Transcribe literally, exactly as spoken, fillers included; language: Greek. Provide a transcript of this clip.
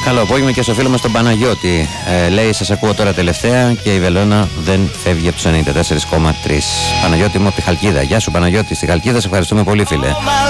Καλό απόγευμα και στο φίλο μας τον Παναγιώτη. Ε, λέει: σας ακούω τώρα τελευταία και η Βελόνα δεν φεύγει από τους ενενήντα τέσσερα κόμμα τρία. Παναγιώτη μου από τη Χαλκίδα. Γεια σου Παναγιώτη, στη Χαλκίδα. Σε ευχαριστούμε πολύ, φίλε.